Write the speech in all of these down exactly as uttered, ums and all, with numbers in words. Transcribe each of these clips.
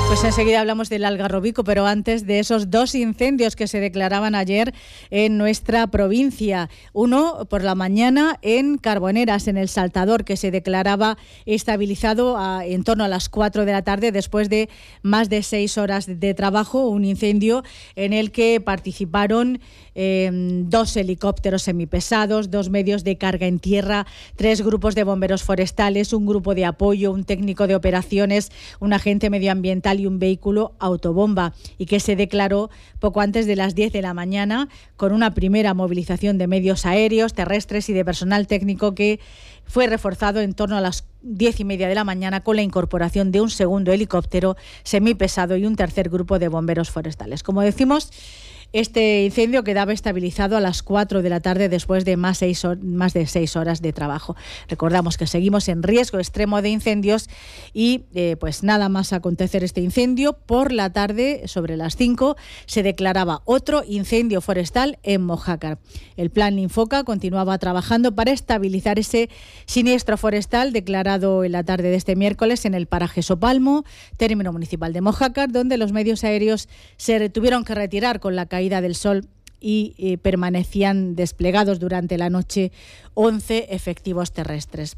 Pues enseguida hablamos del Algarrobico, pero antes de esos dos incendios que se declaraban ayer en nuestra provincia. Uno por la mañana en Carboneras, en El Saltador, que se declaraba estabilizado a, en torno a las cuatro de la tarde después de más de seis horas de trabajo. Un incendio en el que participaron eh, dos helicópteros semipesados, dos medios de carga en tierra, tres grupos de bomberos forestales, un grupo de apoyo, un técnico de operaciones, un agente medioambiental y un vehículo autobomba, y que se declaró poco antes de las diez de la mañana con una primera movilización de medios aéreos, terrestres y de personal técnico que fue reforzado en torno a las diez y media de la mañana con la incorporación de un segundo helicóptero semipesado y un tercer grupo de bomberos forestales. Como decimos, este incendio quedaba estabilizado a las cuatro de la tarde después de más, seis, más de seis horas de trabajo. Recordamos que seguimos en riesgo extremo de incendios y eh, pues nada más acontecer este incendio, por la tarde, sobre las cinco, se declaraba otro incendio forestal en Mojácar. El plan Infoca continuaba trabajando para estabilizar ese siniestro forestal declarado en la tarde de este miércoles en el paraje Sopalmo, término municipal de Mojácar, donde los medios aéreos se tuvieron que retirar con la caída del sol y eh, permanecían desplegados durante la noche once efectivos terrestres.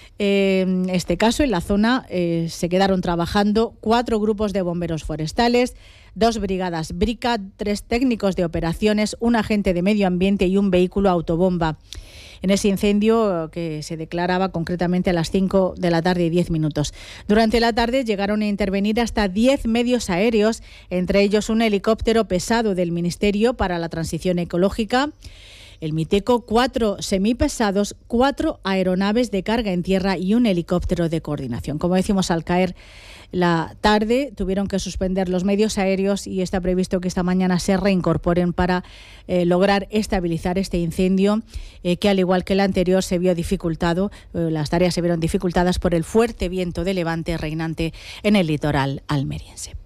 Eh, en este caso, en la zona eh, se quedaron trabajando cuatro grupos de bomberos forestales, dos brigadas Brica, tres técnicos de operaciones, un agente de medio ambiente y un vehículo autobomba. En ese incendio que se declaraba concretamente a las cinco de la tarde y diez minutos. Durante la tarde llegaron a intervenir hasta diez medios aéreos, entre ellos un helicóptero pesado del Ministerio para la Transición Ecológica, el Miteco, cuatro semipesados, cuatro aeronaves de carga en tierra y un helicóptero de coordinación. Como decimos, al caer la tarde tuvieron que suspender los medios aéreos y está previsto que esta mañana se reincorporen para eh, lograr estabilizar este incendio eh, que, al igual que el anterior, se vio dificultado, eh, las tareas se vieron dificultadas por el fuerte viento de levante reinante en el litoral almeriense.